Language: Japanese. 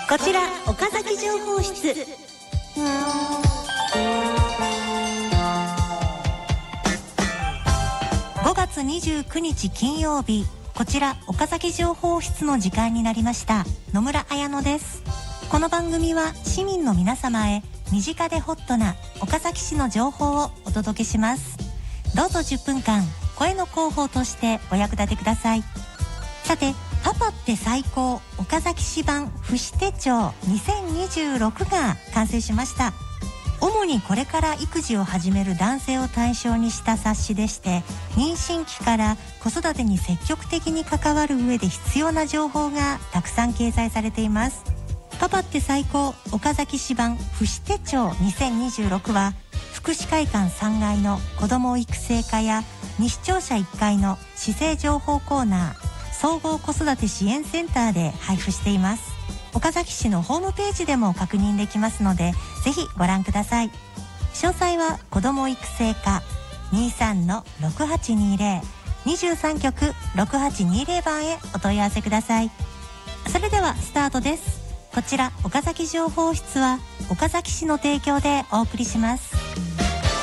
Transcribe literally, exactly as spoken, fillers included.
こちら岡崎情報室。ごがつにじゅうくにち金曜日、こちら岡崎情報室の時間になりました。野村彩乃です。この番組は市民の皆様へ身近でホットな岡崎市の情報をお届けします。どうぞじゅっぷんかん声の広報としてお役立てください。さて、パパって最高岡崎市版父子手帳にせんにじゅうろくが完成しました。主にこれから育児を始める男性を対象にした冊子でして、妊娠期から子育てに積極的に関わる上で必要な情報がたくさん掲載されています。パパって最高岡崎市版父子手帳にせんにじゅうろくは、福祉会館さんがいの子ども育成課や西庁舎いっかいの市政情報コーナー総合子育て支援センターで配布しています。岡崎市のホームページでも確認できますので、ぜひご覧ください。詳細は子ども育成課 にじゅうさんのろくはちにーぜろ にじゅうさんきょくろくはちにーぜろ番へお問い合わせください。それではスタートです。こちら岡崎情報室は岡崎市の提供でお送りします。